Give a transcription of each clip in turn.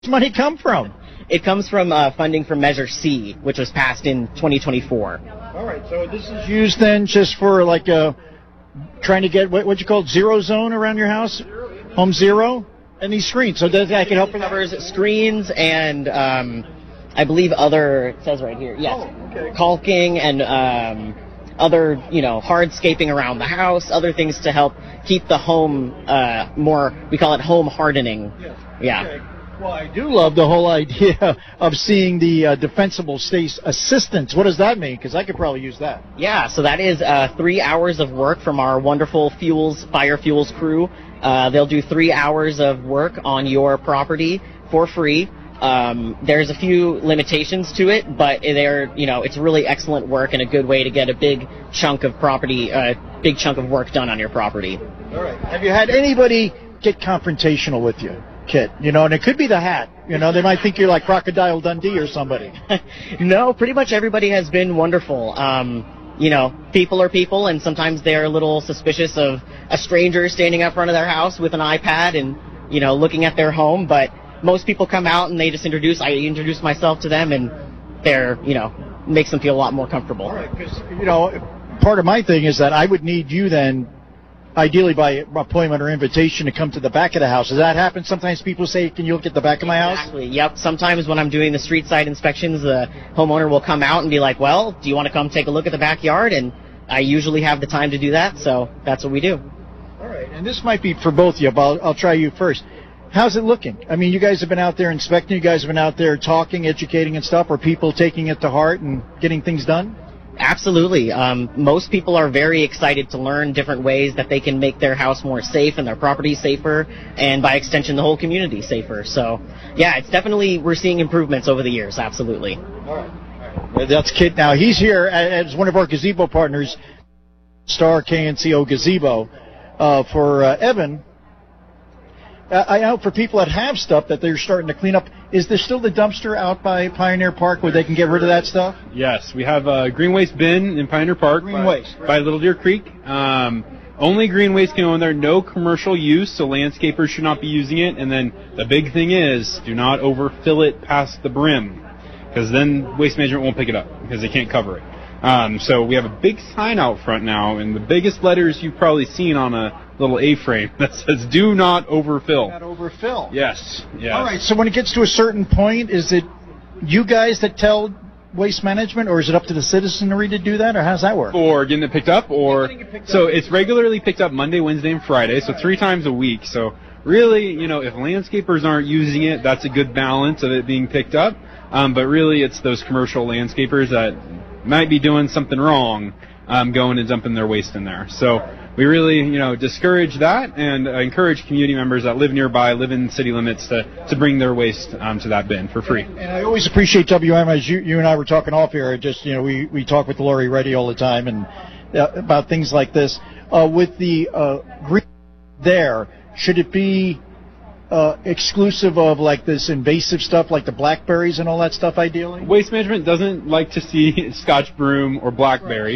money come from? It comes from funding from Measure C, which was passed in 2024. All right, so this is used then just for like trying to get what you call zero zone around your house, home zero, and these screens. So that can help. It covers screens and I believe other. It says right here, yes, caulking and other hardscaping around the house, other things to help keep the home more. We call it home hardening. Yeah. Okay. Well, I do love the whole idea of seeing the defensible space assistance. What does that mean? Because I could probably use that. Yeah, so that is 3 hours of work from our wonderful fire fuels crew. They'll do 3 hours of work on your property for free. There's a few limitations to it, but it's really excellent work and a good way to get a big chunk of big chunk of work done on your property. All right. Have you had anybody get confrontational with you, Kit? And it could be the hat. They might think you're like Crocodile Dundee or somebody. No, pretty much everybody has been wonderful. People are people, and sometimes they're a little suspicious of a stranger standing up front of their house with an iPad and, looking at their home, but most people come out and they just I introduce myself to them, and they're, makes them feel a lot more comfortable. All right, because, part of my thing is that I would need you then, ideally by appointment or invitation, to come to the back of the house. Does that happen? Sometimes people say, can you look at the back of my house? Exactly, yep. Sometimes when I'm doing the street side inspections, the homeowner will come out and be like, well, do you want to come take a look at the backyard? And I usually have the time to do that, so that's what we do. All right, and this might be for both of you, but I'll try you first. How's it looking? I mean, you guys have been out there inspecting, you guys have been out there talking, educating and stuff. Are people taking it to heart and getting things done? Absolutely. Most people are very excited to learn different ways that they can make their house more safe and their property safer, and by extension, the whole community safer. So, yeah, we're seeing improvements over the years, absolutely. All right. That's Kit. Now, he's here as one of our gazebo partners, Star KNCO Gazebo, for Evan. I know for people that have stuff that they're starting to clean up, is there still the dumpster out by Pioneer Park where they can get rid of that stuff? Yes, we have a green waste bin in Pioneer Park by Little Deer Creek. Only green waste can go in there, no commercial use, so landscapers should not be using it. And then the big thing is, do not overfill it past the brim, because then Waste Management won't pick it up because they can't cover it. So we have a big sign out front now, and the biggest letters you've probably seen on a little A-frame that says, do not overfill. Not overfill. Yes. All right, so when it gets to a certain point, is it you guys that tell Waste Management, or is it up to the citizenry to do that, or how does that work? Or getting it picked up, so it's regularly picked up Monday, Wednesday, and Friday, so 3 times a week. So really, if landscapers aren't using it, that's a good balance of it being picked up. But really, it's those commercial landscapers that might be doing something wrong, going and dumping their waste in there. So we really, discourage that and encourage community members that live nearby, live in city limits, to bring their waste to that bin for free. And I always appreciate WM, as you and I were talking off here. Just we talk with Lori Reddy all the time and about things like this. With the green there, should it be exclusive of like this invasive stuff like the blackberries and all that stuff ideally? Waste Management doesn't like to see Scotch broom or blackberry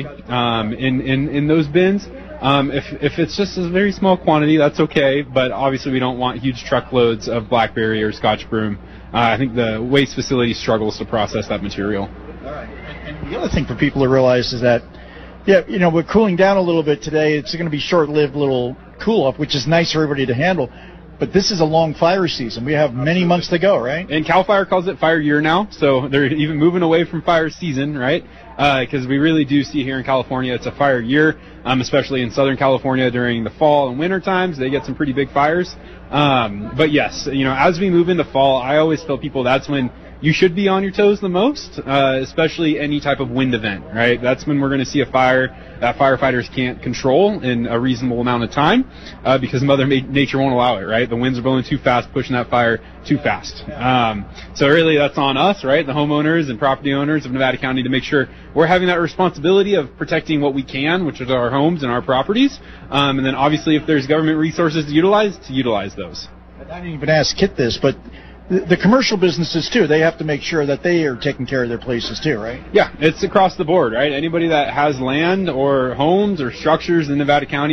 in those bins. If it's just a very small quantity, that's okay, but obviously we don't want huge truckloads of blackberry or Scotch broom. I think the waste facility struggles to process that material. All right. And the other thing for people to realize is that, we're cooling down a little bit today. It's going to be short-lived little cool-off, which is nice for everybody to handle. But this is a long fire season. We have many months to go, right? And CAL FIRE calls it fire year now, so they're even moving away from fire season, right? Because we really do see here in California it's a fire year, especially in Southern California during the fall and winter times. They get some pretty big fires. But yes, as we move into fall, I always tell people that's when you should be on your toes the most, especially any type of wind event, right? That's when we're going to see a fire that firefighters can't control in a reasonable amount of time because Mother Nature won't allow it, right? The winds are blowing too fast, pushing that fire too fast. So really that's on us, right? The homeowners and property owners of Nevada County to make sure we're having that responsibility of protecting what we can, which is our homes and our properties. And then obviously if there's government resources to utilize those. I didn't even ask Kit this, but the commercial businesses, too, they have to make sure that they are taking care of their places, too, right? Yeah, it's across the board, right? Anybody that has land or homes or structures in Nevada County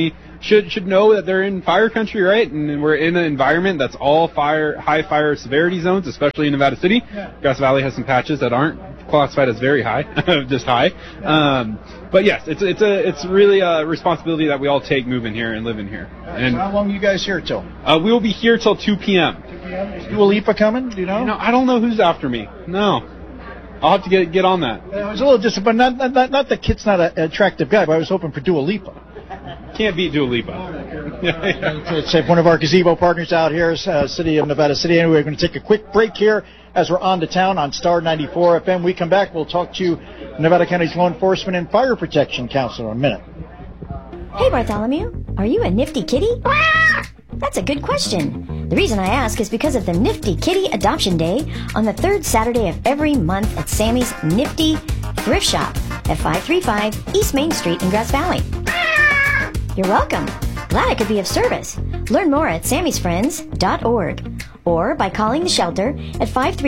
should know that they're in fire country, right? And we're in an environment that's all high fire severity zones, especially in Nevada City. Grass Valley has some patches that aren't classified as very high, just high. But yes, it's really a responsibility that we all take moving here and living here. And so how long are you guys here till? We will be here till 2 p.m. 2 p.m. Is Dua Lipa coming? Do you know? I don't know who's after me. No. I'll have to get on that. I was a little disappointed. Not that Kit's not an attractive guy, but I was hoping for Dua Lipa. Can't beat Dua Lipa. It's one of our gazebo partners out here, City of Nevada City. Anyway, we're going to take a quick break here as we're on to town on Star 94 FM. We come back, we'll talk to Nevada County's Law Enforcement and Fire Protection Council in a minute. Hey, Bartholomew, are you a nifty kitty? That's a good question. The reason I ask is because of the Nifty Kitty Adoption Day on the third Saturday of every month at Sammy's Nifty Thrift Shop at 535 East Main Street in Grass Valley. You're welcome. Glad I could be of service. Learn more at sammysfriends.org or by calling the shelter at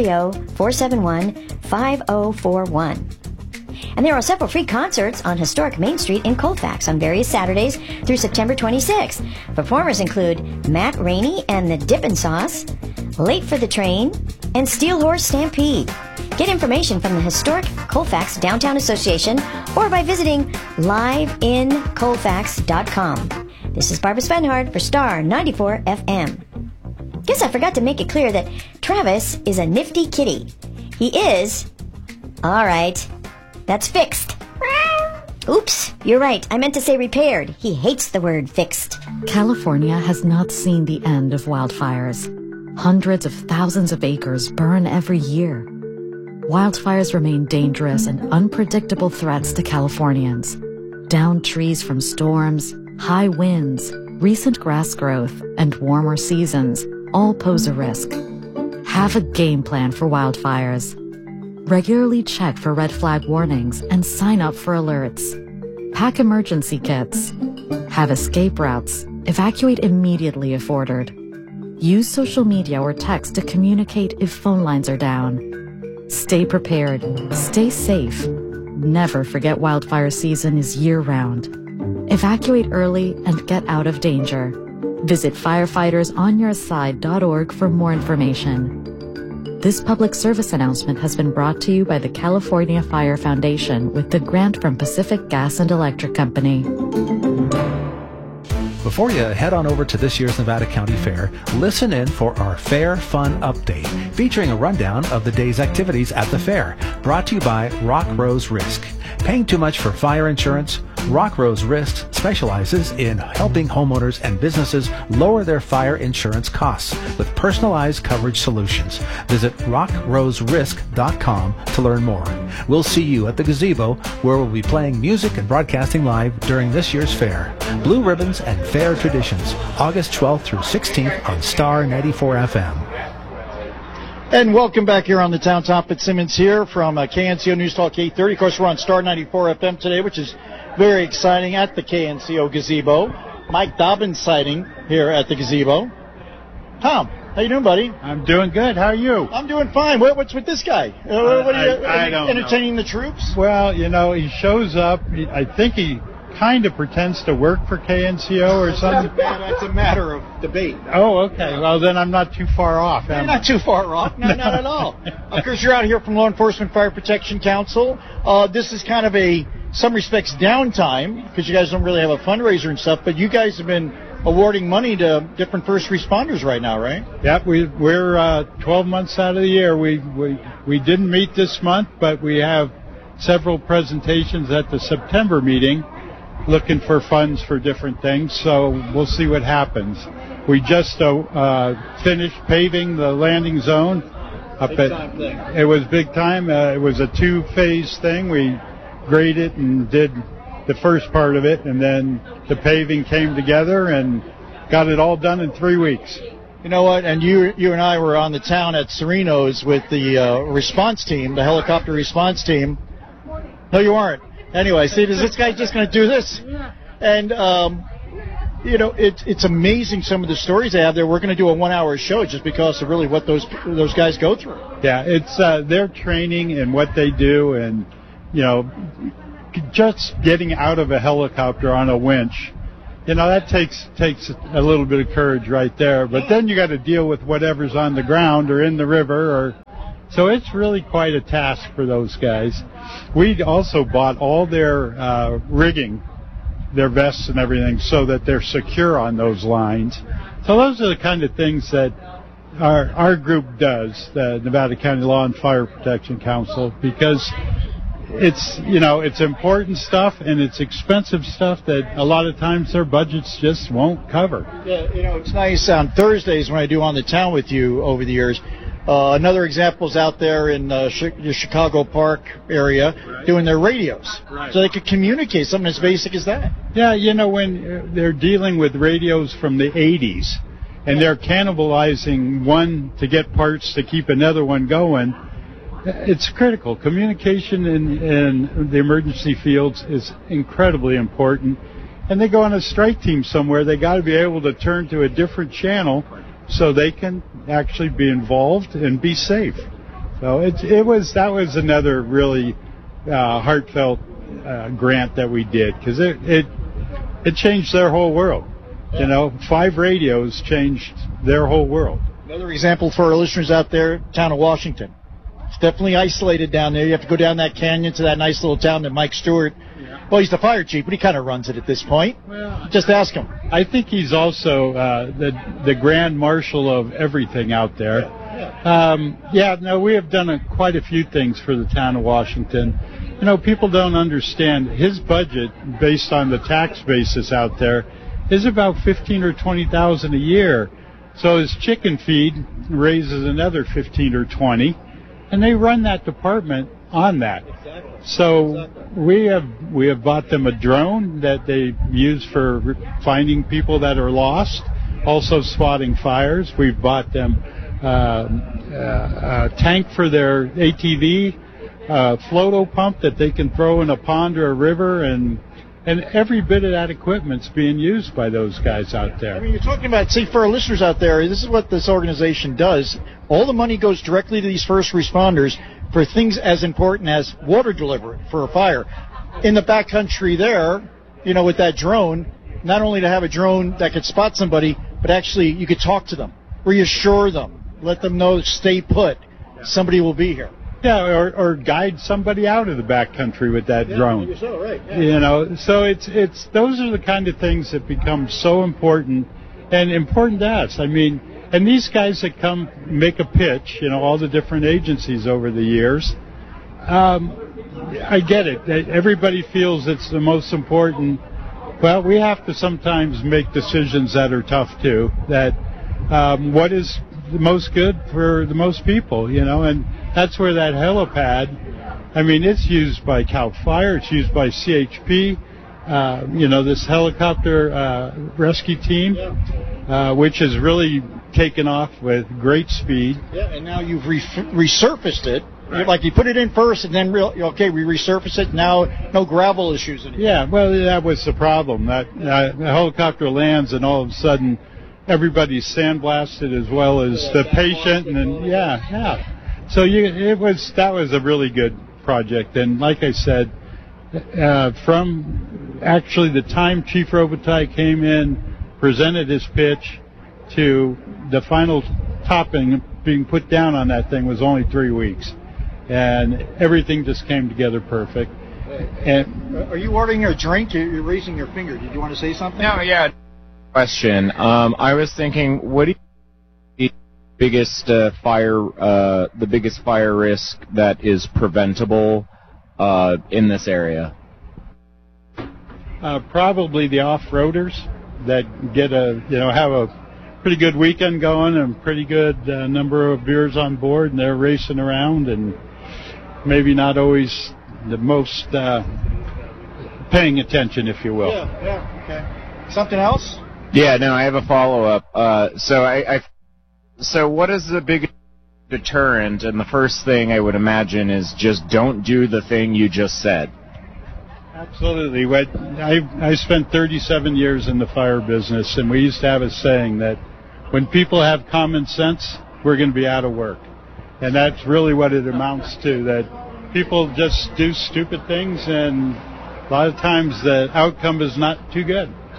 530-471-5041. And there are several free concerts on historic Main Street in Colfax on various Saturdays through September 26th. Performers include Matt Rainey and the Dippin' Sauce, Late for the Train, and Steel Horse Stampede. Get information from the historic Colfax Downtown Association or by visiting liveincolfax.com. This is Barbara Spenhard for Star 94 FM. Guess I forgot to make it clear that Travis is a nifty kitty. He is... All right. That's fixed. Oops, you're right. I meant to say repaired. He hates the word fixed. California has not seen the end of wildfires. Hundreds of thousands of acres burn every year. Wildfires remain dangerous and unpredictable threats to Californians. Downed trees from storms, high winds, recent grass growth, and warmer seasons all pose a risk. Have a game plan for wildfires. Regularly check for red flag warnings and sign up for alerts. Pack emergency kits. Have escape routes. Evacuate immediately if ordered. Use social media or text to communicate if phone lines are down. Stay prepared. Stay safe. Never forget wildfire season is year-round. Evacuate early and get out of danger. Visit firefightersyourside.org for more information. This public service announcement has been brought to you by the California Fire Foundation with the grant from Pacific Gas and Electric Company. Before you head on over to this year's Nevada County Fair, listen in for our Fair Fun Update, featuring a rundown of the day's activities at the fair, brought to you by Rock Rose Risk. Paying too much for fire insurance? Rock Rose Risk specializes in helping homeowners and businesses lower their fire insurance costs with personalized coverage solutions. Visit rockroserisk.com to learn more. We'll see you at the gazebo, where we'll be playing music and broadcasting live during this year's fair. Blue Ribbons and Fair Traditions, August 12th through 16th on Star 94 FM. And welcome back here on the Town. Tom Fitzsimmons here from KNCO News Talk 830. Of course, we're on Star 94 FM today, which is very exciting at the KNCO gazebo. Mike Dobbins sighting here at the gazebo. Tom, how you doing, buddy? I'm doing good. How are you? I'm doing fine. What's with this guy? What are you I don't entertaining know. the troops? Well, he shows up. I think he kind of pretends to work for KNCO or something. That's a matter of debate. Oh, okay. Well, then I'm not too far off. You're not too far off. No, not at all. Of course, you're out here from Law Enforcement Fire Protection Council. This is kind of some respects, downtime, because you guys don't really have a fundraiser and stuff, but you guys have been awarding money to different first responders right now, right? Yep, we're 12 months out of the year. We didn't meet this month, but we have several presentations at the September meeting looking for funds for different things, so we'll see what happens. We just finished paving the landing zone up big time thing. It was big time. It was a 2-phase thing. We graded and did the first part of it, and then the paving came together and got it all done in 3 weeks. You know what? And you and I were on the town at Sereno's with the response team, the helicopter response team. No, you aren't. Anyway, see, is this guy just going to do this? And, it's amazing some of the stories they have there. We're going to do a 1-hour show just because of really what those guys go through. Yeah, it's their training and what they do, and, just getting out of a helicopter on a winch that takes a little bit of courage right there. But then you got to deal with whatever's on the ground or in the river, so it's really quite a task for those guys. We also bought all their rigging, their vests and everything, so that they're secure on those lines. So those are the kind of things that our group does, the Nevada County Law and Fire Protection Council, because it's important stuff and it's expensive stuff that a lot of times their budgets just won't cover. Yeah, it's nice on Thursdays when I do On the Town with you over the years. Another example is out there in the Chicago Park area doing their radios, so they could communicate something as basic as that. Yeah, when they're dealing with radios from the 80s and they're cannibalizing one to get parts to keep another one going, it's critical. Communication in the emergency fields is incredibly important. And they go on a strike team somewhere, they got to be able to turn to a different channel so they can actually be involved and be safe. So that was another really heartfelt grant that we did, because it changed their whole world. 5 radios changed their whole world. Another example for our listeners out there, town of Washington. It's definitely isolated down there. You have to go down that canyon to that nice little town that Mike Stewart, well, he's the fire chief, but he kind of runs it at this point. Well, just ask him. I think he's also the grand marshal of everything out there. We have done quite a few things for the town of Washington. People don't understand his budget based on the tax basis out there is about $15,000 or $20,000 a year. So his chicken feed raises another 15 or 20, and they run that department on that. So we have bought them a drone that they use for finding people that are lost, also spotting fires. We've bought them a tank for their ATV, floato pump that they can throw in a pond or a river, and every bit of that equipment's being used by those guys out there. I mean, you're talking about, see, for our listeners out there, this is what this organization does. All the money goes directly to these first responders for things as important as water delivery for a fire. In the backcountry there, with that drone, not only to have a drone that could spot somebody, but actually you could talk to them, reassure them, let them know, stay put, somebody will be here. Yeah, or guide somebody out of the backcountry with that drone. Maybe so, right. Yeah. So it's those are the kind of things that become so important, and important to us. I mean, and these guys that come make a pitch, all the different agencies over the years, I get it. Everybody feels it's the most important. Well, we have to sometimes make decisions that are tough too. That what is the most good for the most people, and that's where that helipad, I mean, it's used by CAL FIRE, it's used by CHP, this helicopter rescue team, which has really taken off with great speed. Yeah, and now you've resurfaced it. Right. Like you put it in first, and then we resurface it. Now, no gravel issues anymore. Yeah, well, that was the problem. That the helicopter lands, and all of a sudden, everybody's sandblasted as well as the patient, and then So that was a really good project, and like I said, from actually the time Chief Robitaille came in, presented his pitch, to the final topping being put down on that thing was only 3 weeks, and everything just came together perfect. And are you ordering a drink? You're raising your finger. Did you want to say something? No, yeah. Question. I was thinking, what do you think the biggest fire risk that is preventable in this area? Probably the off-roaders that get have a pretty good weekend going and pretty good number of beers on board, and they're racing around and maybe not always the most paying attention, if you will. Yeah, okay. Something else? Yeah, no, I have a follow-up. So what is the biggest deterrent? And the first thing I would imagine is just don't do the thing you just said. Absolutely. I spent 37 years in the fire business, and we used to have a saying that when people have common sense, we're going to be out of work. And that's really what it amounts to, that people just do stupid things, and a lot of times the outcome is not too good.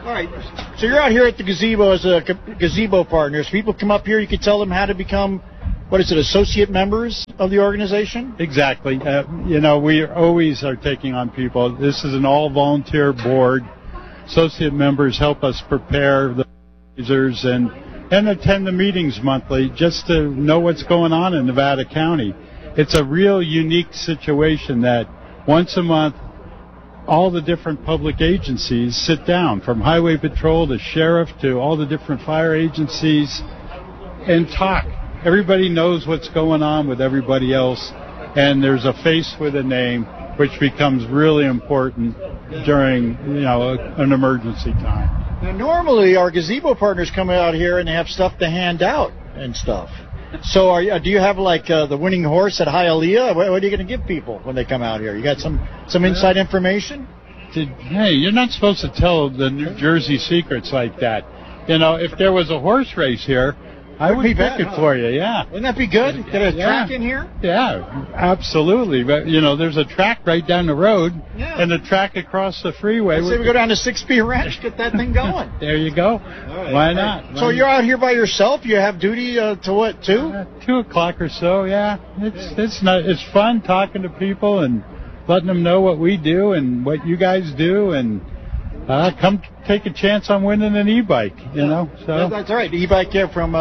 All right. So you're out here at the gazebo as a gazebo partner. If people come up here, you can tell them how to become, associate members of the organization? Exactly. We always are taking on people. This is an all-volunteer board. Associate members help us prepare the fundraisers and attend the meetings monthly just to know what's going on in Nevada County. It's a real unique situation that once a month, all the different public agencies sit down, from Highway Patrol to Sheriff to all the different fire agencies, and talk. Everybody knows what's going on with everybody else, and there's a face with a name, which becomes really important during, an emergency time. Now, normally, our gazebo partners come out here and they have stuff to hand out and stuff. So do you have the winning horse at Hialeah? What are you going to give people when they come out here? You got some inside information? Hey, you're not supposed to tell the New Jersey secrets like that. If there was a horse race here, I would pick it for you, yeah. Wouldn't that be good? Get a track in here? Yeah, absolutely. But, there's a track right down the road and a track across the freeway. Let's say we go down to 6B Ranch, get that thing going. There you go. Right, why not? So you're out here by yourself? You have duty to what, 2? 2 o'clock or so, yeah. It's fun talking to people and letting them know what we do and what you guys do, and come take a chance on winning an e-bike, So that's all right. E-bike from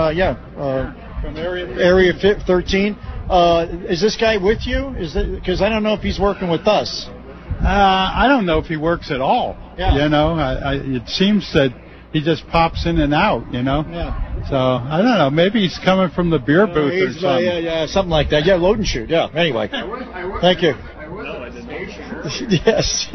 Area 13. Is this guy with you? Because I don't know if he's working with us. I don't know if he works at all. Yeah. It seems that he just pops in and out. Yeah. So I don't know. Maybe he's coming from the beer booth or something. Yeah, something like that. Yeah, load and shoot. Yeah. Anyway, thank you. Yes.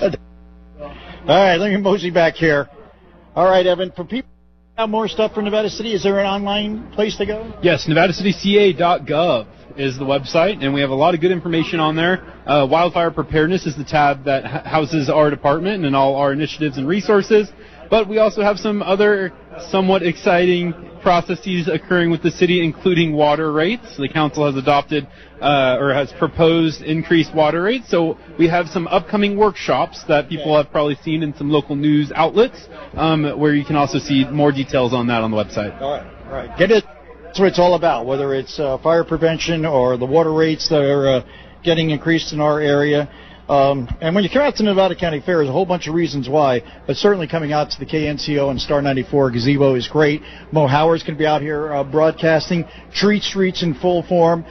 All right, let me mosey back here. All right, Evan, for people who have more stuff for Nevada City, is there an online place to go? Yes, NevadaCityCA.gov is the website, and we have a lot of good information on there. Wildfire Preparedness is the tab that houses our department and all our initiatives and resources. But we also have some other somewhat exciting processes occurring with the city, including water rates. The council has adopted or has proposed increased water rates. So we have some upcoming workshops that people have probably seen in some local news outlets, where you can also see more details on that on the website. All right. Get it. That's what it's all about, whether it's fire prevention or the water rates that are getting increased in our area. And when you come out to Nevada County Fair, there's a whole bunch of reasons why, but certainly coming out to the KNCO and Star 94 gazebo is great. Mo Howard's going to be out here broadcasting. Treat Streets in full form.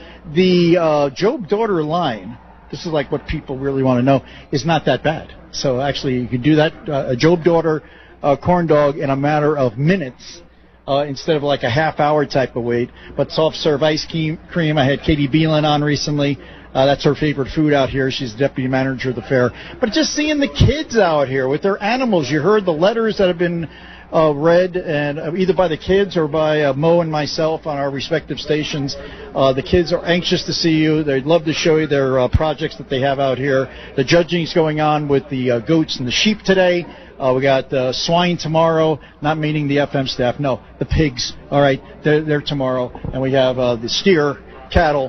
The Job Daughter line, this is like what people really want to know, is not that bad. So actually you can do that, a Job Daughter corn dog in a matter of minutes. Instead of like a half-hour type of wait, but soft-serve ice cream. I had Katie Beelan on recently. That's her favorite food out here. She's the deputy manager of the fair. But just seeing the kids out here with their animals, you heard the letters that have been read, and either by the kids or by Mo and myself on our respective stations. The kids are anxious to see you. They'd love to show you their projects that they have out here. The judging is going on with the goats and the sheep today. We got swine tomorrow, not meaning the FM staff. No, the pigs. All right, they're tomorrow. And we have the steer, cattle,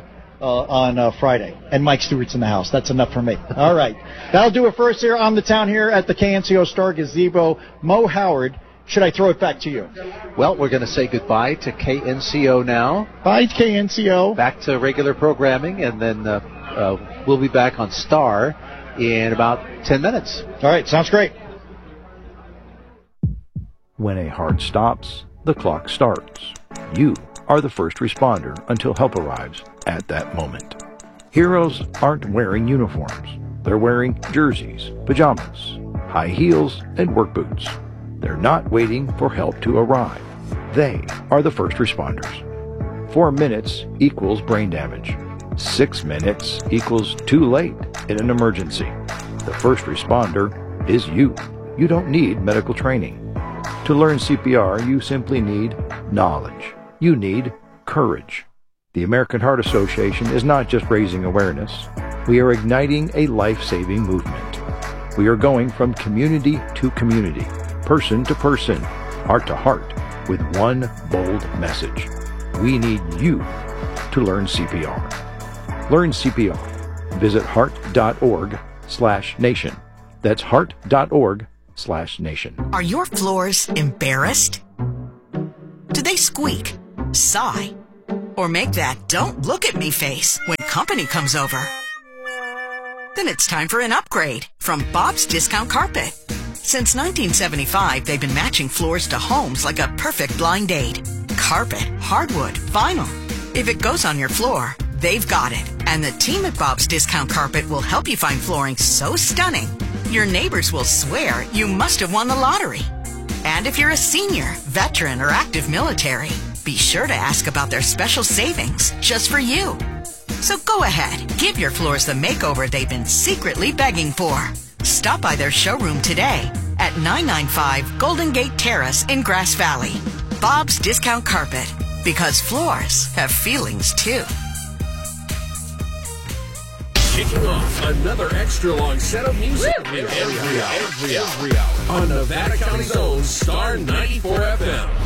on Friday. And Mike Stewart's in the house. That's enough for me. All right. That'll do it for us here on the town here at the KNCO Star Gazebo. Mo Howard, should I throw it back to you? Well, we're going to say goodbye to KNCO now. Bye, KNCO. Back to regular programming, and then we'll be back on Star in about 10 minutes. All right. Sounds great. When a heart stops, the clock starts. You are the first responder until help arrives at that moment. Heroes aren't wearing uniforms. They're wearing jerseys, pajamas, high heels, and work boots. They're not waiting for help to arrive. They are the first responders. 4 minutes equals brain damage. 6 minutes equals too late in an emergency. The first responder is you. You don't need medical training. To learn CPR, you simply need knowledge. You need courage. The American Heart Association is not just raising awareness. We are igniting a life-saving movement. We are going from community to community, person to person, heart to heart, with one bold message. We need you to learn CPR. Learn CPR. Visit heart.org/nation. That's heart.org/nation. bobsdiscountcarpet.com/nation. Are your floors embarrassed? Do they squeak, sigh, or make that "don't look at me" face when company comes over? Then it's time for an upgrade from Bob's Discount Carpet. Since 1975, they've been matching floors to homes like a perfect blind date. Carpet, hardwood, vinyl. If it goes on your floor, they've got it. And the team at Bob's Discount Carpet will help you find flooring so stunning, your neighbors will swear you must have won the lottery. And if you're a senior, veteran, or active military, be sure to ask about their special savings just for you. So go ahead, give your floors the makeover they've been secretly begging for. Stop by their showroom today at 995 Golden Gate Terrace in Grass Valley. Bob's Discount Carpet, because floors have feelings too. Kicking off another extra long set of music every hour on Nevada County's own Star 94 FM.